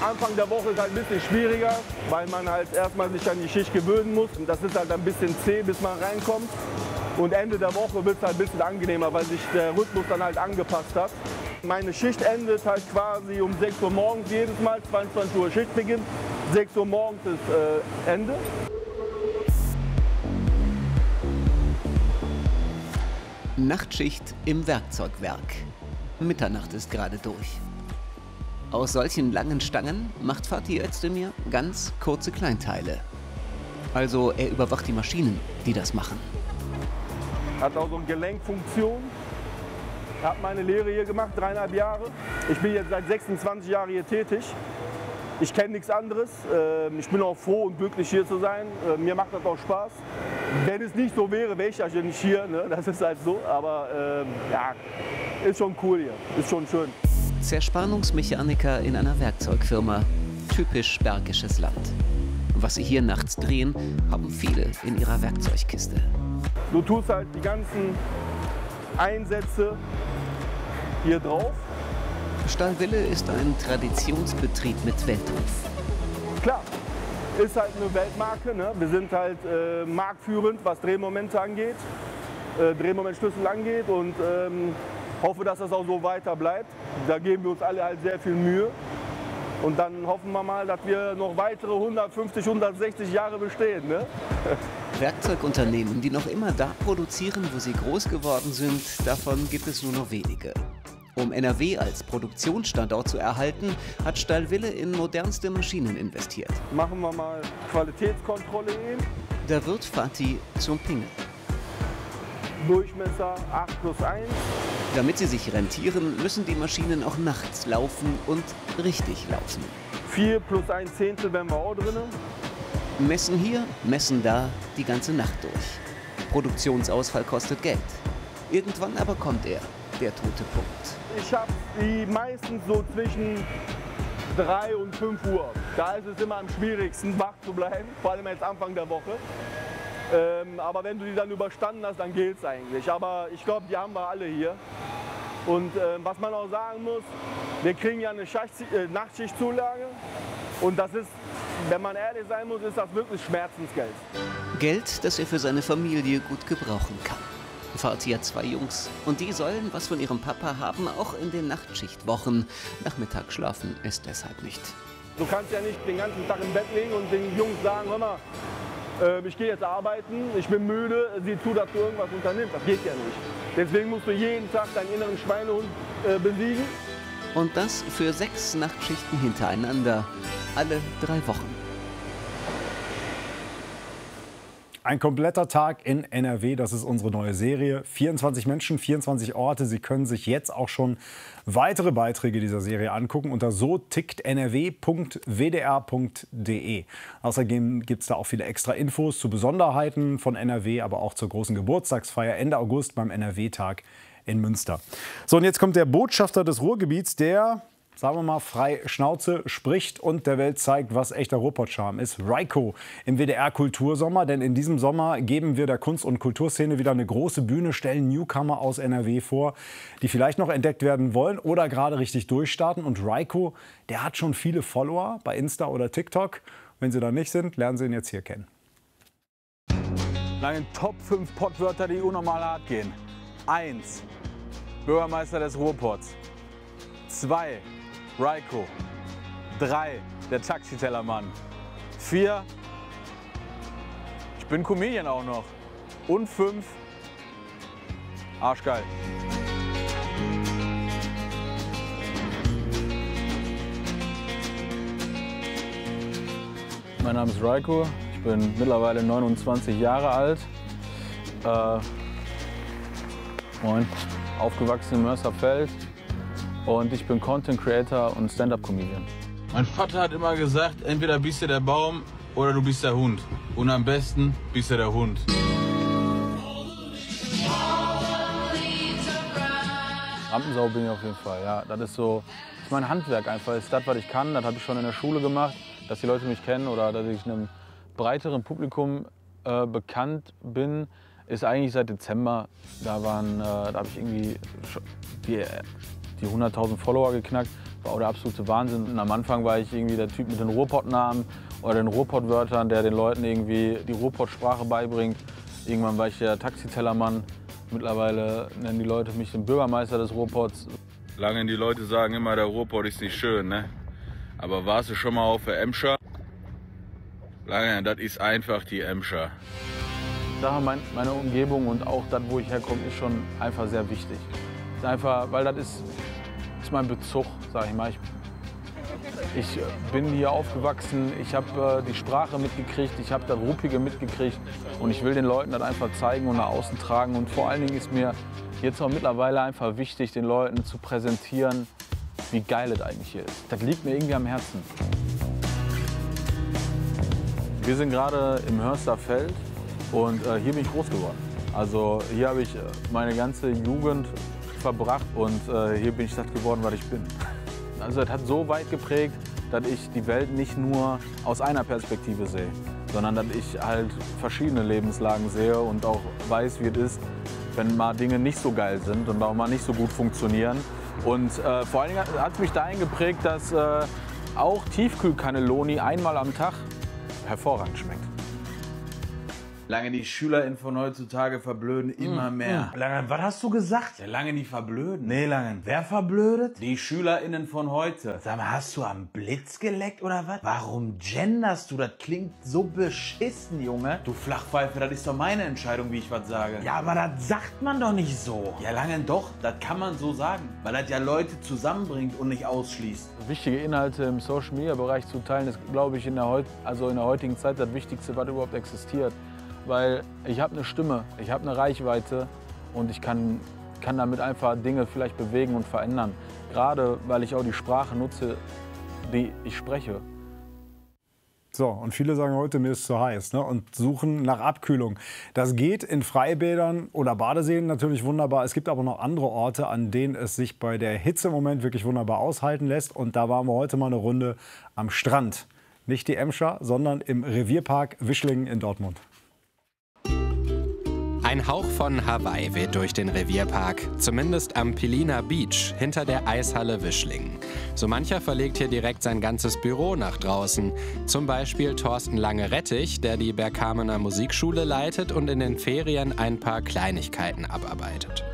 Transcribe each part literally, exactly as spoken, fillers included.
Anfang der Woche ist halt ein bisschen schwieriger, weil man halt erstmal sich an die Schicht gewöhnen muss. Und das ist halt ein bisschen zäh, bis man reinkommt. Und Ende der Woche wird es halt ein bisschen angenehmer, weil sich der Rhythmus dann halt angepasst hat. Meine Schicht endet halt quasi um sechs Uhr morgens jedes Mal, zweiundzwanzig Uhr Schichtbeginn. sechs Uhr morgens ist äh, Ende. Nachtschicht im Werkzeugwerk. Mitternacht ist gerade durch. Aus solchen langen Stangen macht Fatih Özdemir ganz kurze Kleinteile. Also er überwacht die Maschinen, die das machen. Hat auch so eine Gelenkfunktion. Habe meine Lehre hier gemacht, dreieinhalb Jahre. Ich bin jetzt seit sechsundzwanzig Jahren hier tätig. Ich kenne nichts anderes. Ich bin auch froh und glücklich, hier zu sein. Mir macht das auch Spaß. Wenn es nicht so wäre, wäre ich ja nicht hier. Ne? Das ist halt so. Aber ähm, ja, ist schon cool hier. Ist schon schön. Zerspannungsmechaniker in einer Werkzeugfirma. Typisch bergisches Land. Was sie hier nachts drehen, haben viele in ihrer Werkzeugkiste. Du tust halt die ganzen Einsätze hier drauf. Stahlwille ist ein Traditionsbetrieb mit Weltruf. Klar, ist halt eine Weltmarke. Ne? Wir sind halt äh, marktführend, was Drehmomente angeht, äh, Drehmomentschlüssel angeht und ähm, hoffe, dass das auch so weiter bleibt. Da geben wir uns alle halt sehr viel Mühe. Und dann hoffen wir mal, dass wir noch weitere hundertfünfzig, hundertsechzig Jahre bestehen. Ne? Werkzeugunternehmen, die noch immer da produzieren, wo sie groß geworden sind, davon gibt es nur noch wenige. Um N R W als Produktionsstandort zu erhalten, hat Stahlwille in modernste Maschinen investiert. Machen wir mal Qualitätskontrolle eben. Da wird Fatih zum Pingel. Durchmesser acht plus eins. Damit sie sich rentieren, müssen die Maschinen auch nachts laufen und richtig laufen. vier plus ein Zehntel wären wir auch drin. Messen hier, messen da, die ganze Nacht durch. Produktionsausfall kostet Geld. Irgendwann aber kommt er, der tote Punkt. Ich habe die meistens so zwischen drei und fünf Uhr. Da ist es immer am schwierigsten, wach zu bleiben, vor allem jetzt Anfang der Woche. Ähm, aber wenn du die dann überstanden hast, dann geht es eigentlich. Aber ich glaube, die haben wir alle hier. Und äh, was man auch sagen muss, wir kriegen ja eine Schacht, äh, Nachtschichtzulage. Und das ist, wenn man ehrlich sein muss, ist das wirklich Schmerzensgeld. Geld, das er für seine Familie gut gebrauchen kann. Fatih hat zwei Jungs und die sollen was von ihrem Papa haben, auch in den Nachtschichtwochen. Nachmittag schlafen ist deshalb nicht. Du kannst ja nicht den ganzen Tag im Bett liegen und den Jungs sagen, hör mal, äh, ich gehe jetzt arbeiten, ich bin müde, sieh zu, dass du irgendwas unternimmst. Das geht ja nicht. Deswegen musst du jeden Tag deinen inneren Schweinehund äh, besiegen. Und das für sechs Nachtschichten hintereinander, alle drei Wochen. Ein kompletter Tag in N R W, das ist unsere neue Serie. vierundzwanzig Menschen, vierundzwanzig Orte. Sie können sich jetzt auch schon weitere Beiträge dieser Serie angucken unter so tickt n r w punkt w d r punkt d e. Außerdem gibt es da auch viele extra Infos zu Besonderheiten von N R W, aber auch zur großen Geburtstagsfeier Ende August beim N R W-Tag in Münster. So, und jetzt kommt der Botschafter des Ruhrgebiets, der, sagen wir mal, frei Schnauze spricht und der Welt zeigt, was echter Ruhrpott-Charme ist. Raiko im W D R-Kultursommer, denn in diesem Sommer geben wir der Kunst- und Kulturszene wieder eine große Bühne, stellen Newcomer aus N R W vor, die vielleicht noch entdeckt werden wollen oder gerade richtig durchstarten. Und Raiko, der hat schon viele Follower bei Insta oder TikTok. Wenn Sie da nicht sind, lernen Sie ihn jetzt hier kennen. Nach den Top fünf Pottwörter, die unnormal hart gehen. eins. Bürgermeister des Ruhrpots. zwei. Raiko. drei. Der Taxitellermann. vier. Ich bin Comedian auch noch. Und fünf. Arschgeil. Mein Name ist Raiko. Ich bin mittlerweile neunundzwanzig Jahre alt. Äh, moin. Aufgewachsen in Mörserfeld. Und ich bin Content Creator und Stand-Up-Comedian. Mein Vater hat immer gesagt, entweder bist du der Baum oder du bist der Hund. Und am besten bist du der Hund. Rampensau bin ich auf jeden Fall, ja. Das ist so, das ist mein Handwerk einfach. Das ist das, was ich kann. Das habe ich schon in der Schule gemacht, dass die Leute mich kennen oder dass ich einem breiteren Publikum äh, bekannt bin, ist eigentlich seit Dezember. Da waren, äh, da habe ich irgendwie die, die hunderttausend Follower geknackt. war der absolute Wahnsinn. Und am Anfang war ich irgendwie der Typ mit den Ruhrpott-Namen oder den Ruhrpott-Wörtern, der den Leuten irgendwie die Ruhrpott-Sprache beibringt. Irgendwann war ich der Taxitellermann. Mittlerweile nennen die Leute mich den Bürgermeister des Ruhrpotts. Lange die Leute sagen immer, der Ruhrpott ist nicht schön, ne? Aber warst du schon mal auf der Emscher? Lange, das ist einfach die Emscher. Sache, mein, meine Umgebung und auch das, wo ich herkomme, ist schon einfach sehr wichtig. Ist einfach, weil das ist, ist mein Bezug, sag ich mal. Ich, ich bin hier aufgewachsen, ich habe äh, die Sprache mitgekriegt, ich habe das Ruppige mitgekriegt und ich will den Leuten das einfach zeigen und nach außen tragen. Und vor allen Dingen ist mir jetzt auch mittlerweile einfach wichtig, den Leuten zu präsentieren, wie geil es eigentlich hier ist. Das liegt mir irgendwie am Herzen. Wir sind gerade im Hörsterfeld und äh, hier bin ich groß geworden. Also hier habe ich meine ganze Jugend verbracht und äh, hier bin ich das geworden, was ich bin. Also es hat so weit geprägt, dass ich die Welt nicht nur aus einer Perspektive sehe, sondern dass ich halt verschiedene Lebenslagen sehe und auch weiß, wie es ist, wenn mal Dinge nicht so geil sind und auch mal nicht so gut funktionieren. Und äh, vor allen Dingen hat es mich dahin geprägt, dass äh, auch Tiefkühlcannelloni einmal am Tag hervorragend schmeckt. Lange die SchülerInnen von heutzutage verblöden immer mehr. Mm. Langen, was hast du gesagt? Ja, lange die verblöden. Nee, Langen. Wer verblödet? Die SchülerInnen von heute. Sag mal, hast du am Blitz geleckt oder was? Warum genderst du? Das klingt so beschissen, Junge. Du Flachpfeife, das ist doch meine Entscheidung, wie ich was sage. Ja, aber das sagt man doch nicht so. Ja, Langen, doch, das kann man so sagen. Weil das ja Leute zusammenbringt und nicht ausschließt. Wichtige Inhalte im Social-Media-Bereich zu teilen, ist, glaube ich, in der, heut also in der heutigen Zeit das Wichtigste, was überhaupt existiert. Weil ich habe eine Stimme, ich habe eine Reichweite und ich kann, kann damit einfach Dinge vielleicht bewegen und verändern. Gerade weil ich auch die Sprache nutze, die ich spreche. So, und viele sagen heute, mir ist zu heiß, ne, und suchen nach Abkühlung. Das geht in Freibädern oder Badeseen natürlich wunderbar. Es gibt aber noch andere Orte, an denen es sich bei der Hitze im Moment wirklich wunderbar aushalten lässt. Und da waren wir heute mal eine Runde am Strand. Nicht die Emscher, sondern im Revierpark Wischlingen in Dortmund. Ein Hauch von Hawaii weht durch den Revierpark, zumindest am Pilina Beach hinter der Eishalle Wischlingen. So mancher verlegt hier direkt sein ganzes Büro nach draußen. Zum Beispiel Thorsten Lange-Rettich, der die Berghamener Musikschule leitet und in den Ferien ein paar Kleinigkeiten abarbeitet.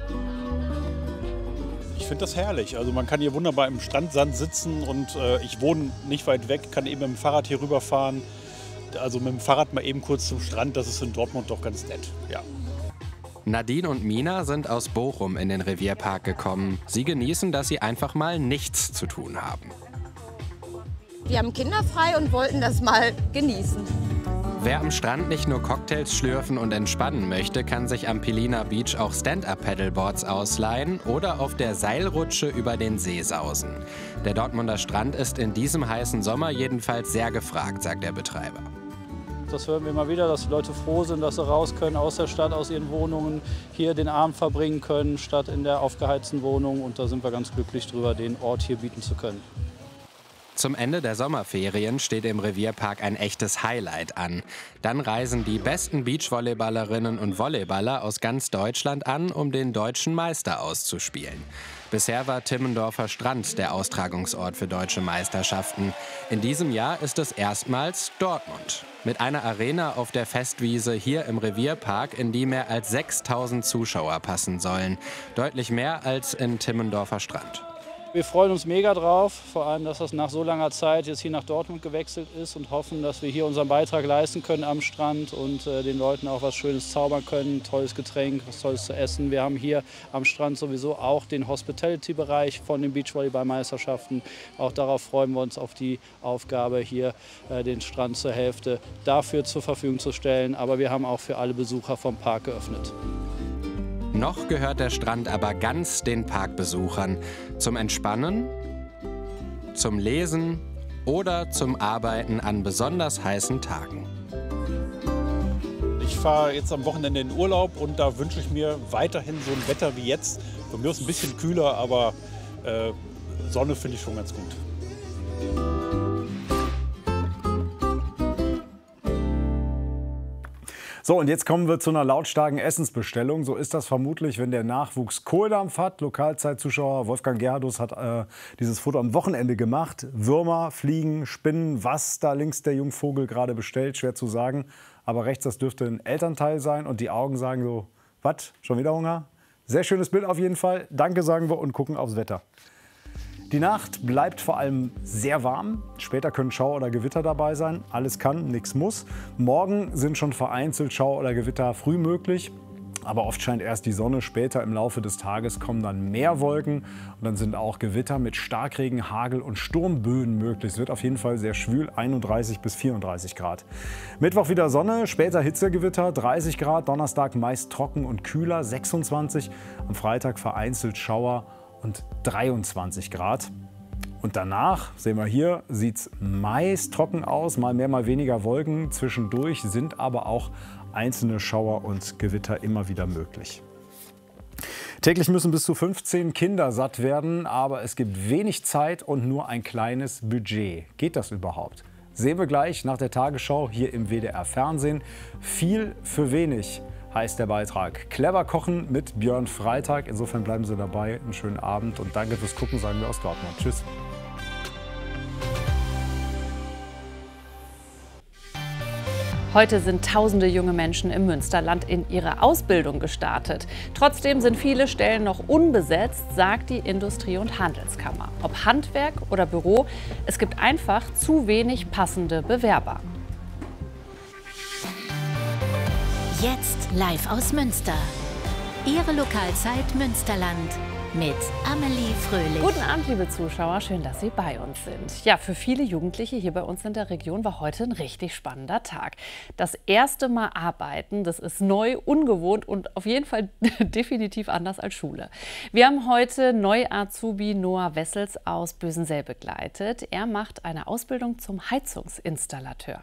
Ich finde das herrlich. Also man kann hier wunderbar im Strandsand sitzen und äh, ich wohne nicht weit weg, kann eben mit dem Fahrrad hier rüberfahren. Also mit dem Fahrrad mal eben kurz zum Strand, das ist in Dortmund doch ganz nett. Ja. Nadine und Mina sind aus Bochum in den Revierpark gekommen. Sie genießen, dass sie einfach mal nichts zu tun haben. Wir haben Kinder frei und wollten das mal genießen. Wer am Strand nicht nur Cocktails schlürfen und entspannen möchte, kann sich am Pilina Beach auch Stand-Up-Paddleboards ausleihen oder auf der Seilrutsche über den See sausen. Der Dortmunder Strand ist in diesem heißen Sommer jedenfalls sehr gefragt, sagt der Betreiber. Das hören wir immer wieder, dass die Leute froh sind, dass sie raus können aus der Stadt, aus ihren Wohnungen, hier den Abend verbringen können, statt in der aufgeheizten Wohnung. Und da sind wir ganz glücklich drüber, den Ort hier bieten zu können. Zum Ende der Sommerferien steht im Revierpark ein echtes Highlight an. Dann reisen die besten Beachvolleyballerinnen und Volleyballer aus ganz Deutschland an, um den deutschen Meister auszuspielen. Bisher war Timmendorfer Strand der Austragungsort für deutsche Meisterschaften. In diesem Jahr ist es erstmals Dortmund. Mit einer Arena auf der Festwiese hier im Revierpark, in die mehr als sechstausend Zuschauer passen sollen. Deutlich mehr als in Timmendorfer Strand. Wir freuen uns mega drauf, vor allem, dass das nach so langer Zeit jetzt hier nach Dortmund gewechselt ist und hoffen, dass wir hier unseren Beitrag leisten können am Strand und äh, den Leuten auch was Schönes zaubern können, tolles Getränk, was Tolles zu essen. Wir haben hier am Strand sowieso auch den Hospitality-Bereich von den Beachvolleyball-Meisterschaften. Auch darauf freuen wir uns, auf die Aufgabe, hier äh, den Strand zur Hälfte dafür zur Verfügung zu stellen. Aber wir haben auch für alle Besucher vom Park geöffnet. Noch gehört der Strand aber ganz den Parkbesuchern. Zum Entspannen, zum Lesen oder zum Arbeiten an besonders heißen Tagen. Ich fahre jetzt am Wochenende in Urlaub und da wünsche ich mir weiterhin so ein Wetter wie jetzt. Von mir ist ein bisschen kühler, aber äh, Sonne finde ich schon ganz gut. So, und jetzt kommen wir zu einer lautstarken Essensbestellung. So ist das vermutlich, wenn der Nachwuchs Kohldampf hat. Lokalzeitzuschauer Wolfgang Gerhardus hat äh, dieses Foto am Wochenende gemacht. Würmer, Fliegen, Spinnen, was da links der Jungvogel gerade bestellt, schwer zu sagen. Aber rechts, das dürfte ein Elternteil sein. Und die Augen sagen so, was, schon wieder Hunger? Sehr schönes Bild auf jeden Fall. Danke sagen wir und gucken aufs Wetter. Die Nacht bleibt vor allem sehr warm. Später können Schauer oder Gewitter dabei sein. Alles kann, nichts muss. Morgen sind schon vereinzelt Schauer oder Gewitter früh möglich. Aber oft scheint erst die Sonne. Später im Laufe des Tages kommen dann mehr Wolken. Und dann sind auch Gewitter mit Starkregen, Hagel und Sturmböen möglich. Es wird auf jeden Fall sehr schwül, einunddreißig bis vierunddreißig Grad. Mittwoch wieder Sonne, später Hitzegewitter, dreißig Grad. Donnerstag meist trocken und kühler, sechsundzwanzig. Am Freitag vereinzelt Schauer und dreiundzwanzig Grad. Und danach, sehen wir hier, sieht es meist trocken aus, mal mehr, mal weniger Wolken. Zwischendurch sind aber auch einzelne Schauer und Gewitter immer wieder möglich. Täglich müssen bis zu fünfzehn Kinder satt werden, aber es gibt wenig Zeit und nur ein kleines Budget. Geht das überhaupt? Sehen wir gleich nach der Tagesschau hier im W D R Fernsehen. Viel für wenig heißt der Beitrag. Clever kochen mit Björn Freitag. Insofern bleiben Sie dabei. Einen schönen Abend und danke fürs Gucken, sagen wir aus Dortmund. Tschüss. Heute sind tausende junge Menschen im Münsterland in ihre Ausbildung gestartet. Trotzdem sind viele Stellen noch unbesetzt, sagt die Industrie- und Handelskammer. Ob Handwerk oder Büro, es gibt einfach zu wenig passende Bewerber. Jetzt live aus Münster. Ihre Lokalzeit Münsterland mit Amelie Fröhlich. Guten Abend, liebe Zuschauer. Schön, dass Sie bei uns sind. Ja, für viele Jugendliche hier bei uns in der Region war heute ein richtig spannender Tag. Das erste Mal arbeiten, das ist neu, ungewohnt und auf jeden Fall definitiv anders als Schule. Wir haben heute Neu-Azubi Noah Wessels aus Bösensee begleitet. Er macht eine Ausbildung zum Heizungsinstallateur.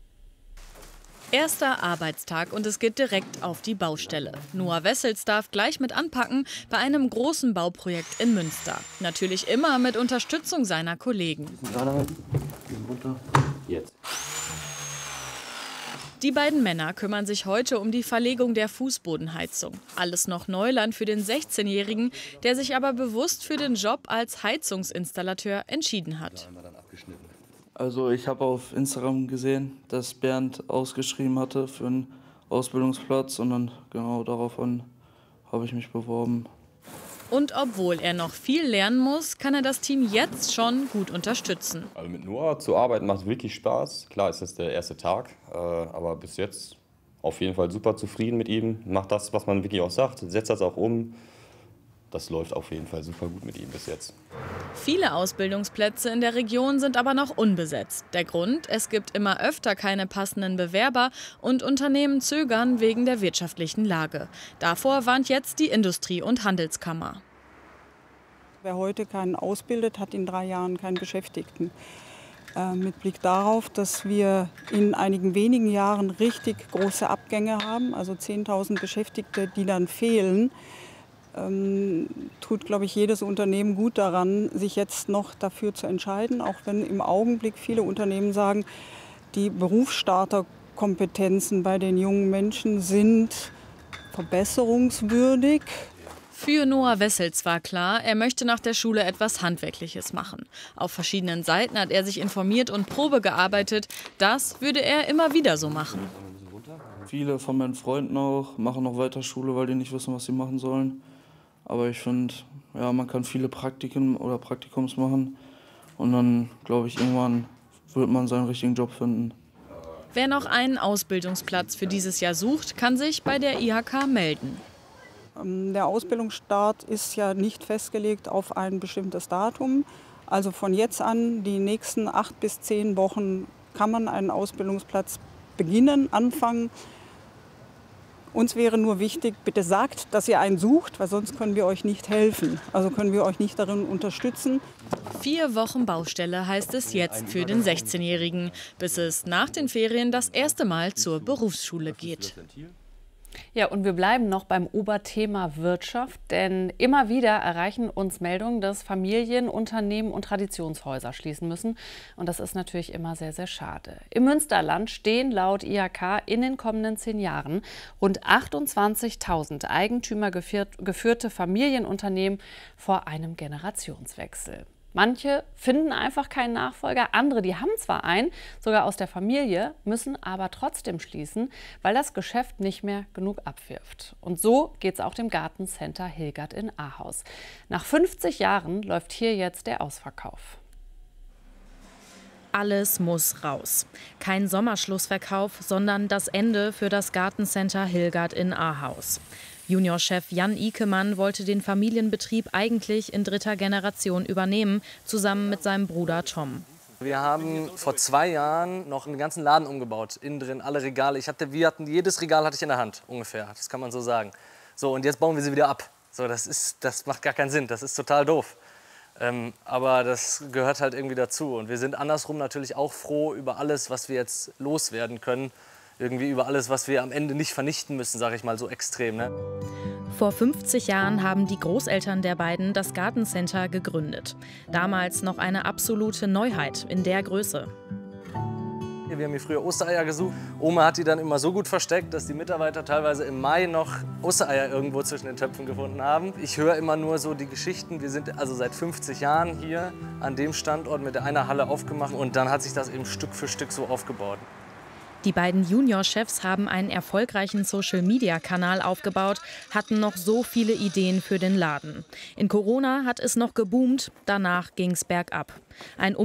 Erster Arbeitstag und es geht direkt auf die Baustelle. Noah Wessels darf gleich mit anpacken bei einem großen Bauprojekt in Münster. Natürlich immer mit Unterstützung seiner Kollegen. Jetzt. Die beiden Männer kümmern sich heute um die Verlegung der Fußbodenheizung. Alles noch Neuland für den sechzehnjährigen, der sich aber bewusst für den Job als Heizungsinstallateur entschieden hat. Also ich habe auf Instagram gesehen, dass Bernd ausgeschrieben hatte für einen Ausbildungsplatz und dann genau daraufhin habe ich mich beworben. Und obwohl er noch viel lernen muss, kann er das Team jetzt schon gut unterstützen. Also mit Noah zu arbeiten macht wirklich Spaß. Klar ist das der erste Tag, aber bis jetzt auf jeden Fall super zufrieden mit ihm. Macht das, was man wirklich auch sagt, setzt das auch um. Das läuft auf jeden Fall super gut mit ihm bis jetzt. Viele Ausbildungsplätze in der Region sind aber noch unbesetzt. Der Grund, es gibt immer öfter keine passenden Bewerber und Unternehmen zögern wegen der wirtschaftlichen Lage. Davor warnt jetzt die Industrie- und Handelskammer. Wer heute keinen ausbildet, hat in drei Jahren keinen Beschäftigten. Äh, mit Blick darauf, dass wir in einigen wenigen Jahren richtig große Abgänge haben, also zehntausend Beschäftigte, die dann fehlen, Ähm, tut, glaube ich, jedes Unternehmen gut daran, sich jetzt noch dafür zu entscheiden, auch wenn im Augenblick viele Unternehmen sagen, die Berufsstarterkompetenzen bei den jungen Menschen sind verbesserungswürdig. Für Noah Wessels war klar, er möchte nach der Schule etwas Handwerkliches machen. Auf verschiedenen Seiten hat er sich informiert und Probe gearbeitet. Das würde er immer wieder so machen. Viele von meinen Freunden auch machen noch weiter Schule, weil die nicht wissen, was sie machen sollen. Aber ich finde, ja, man kann viele Praktiken oder Praktikums machen und dann, glaube ich, irgendwann wird man seinen richtigen Job finden. Wer noch einen Ausbildungsplatz für dieses Jahr sucht, kann sich bei der I H K melden. Der Ausbildungsstart ist ja nicht festgelegt auf ein bestimmtes Datum. Also von jetzt an, die nächsten acht bis zehn Wochen, kann man einen Ausbildungsplatz beginnen, anfangen. Uns wäre nur wichtig, bitte sagt, dass ihr einen sucht, weil sonst können wir euch nicht helfen. Also können wir euch nicht darin unterstützen. Vier Wochen Baustelle heißt es jetzt für den sechzehnjährigen, bis es nach den Ferien das erste Mal zur Berufsschule geht. Ja, und wir bleiben noch beim Oberthema Wirtschaft, denn immer wieder erreichen uns Meldungen, dass Familien, Unternehmen und Traditionshäuser schließen müssen. Und das ist natürlich immer sehr, sehr schade. Im Münsterland stehen laut I H K in den kommenden zehn Jahren rund achtundzwanzigtausend eigentümergeführte Familienunternehmen vor einem Generationswechsel. Manche finden einfach keinen Nachfolger, andere, die haben zwar einen, sogar aus der Familie, müssen aber trotzdem schließen, weil das Geschäft nicht mehr genug abwirft. Und so geht es auch dem Gartencenter Hilgert in Ahaus. Nach fünfzig Jahren läuft hier jetzt der Ausverkauf. Alles muss raus. Kein Sommerschlussverkauf, sondern das Ende für das Gartencenter Hilgert in Ahaus. Juniorchef Jan Ikemann wollte den Familienbetrieb eigentlich in dritter Generation übernehmen, zusammen mit seinem Bruder Tom. Wir haben vor zwei Jahren noch einen ganzen Laden umgebaut, innen drin, alle Regale. Ich hatte, wir hatten, jedes Regal hatte ich in der Hand, ungefähr, das kann man so sagen. So, und jetzt bauen wir sie wieder ab. So, das, ist, das macht gar keinen Sinn, das ist total doof. Ähm, aber das gehört halt irgendwie dazu. Und wir sind andersrum natürlich auch froh über alles, was wir jetzt loswerden können. Irgendwie über alles, was wir am Ende nicht vernichten müssen, sage ich mal so extrem. Ne? Vor fünfzig Jahren haben die Großeltern der beiden das Gartencenter gegründet. Damals noch eine absolute Neuheit in der Größe. Wir haben hier früher Ostereier gesucht. Oma hat die dann immer so gut versteckt, dass die Mitarbeiter teilweise im Mai noch Ostereier irgendwo zwischen den Töpfen gefunden haben. Ich höre immer nur so die Geschichten. Wir sind also seit fünfzig Jahren hier an dem Standort mit der einer Halle aufgemacht und dann hat sich das eben Stück für Stück so aufgebaut. Die beiden Juniorchefs haben einen erfolgreichen Social-Media-Kanal aufgebaut, hatten noch so viele Ideen für den Laden. In Corona hat es noch geboomt, danach ging es bergab. Ein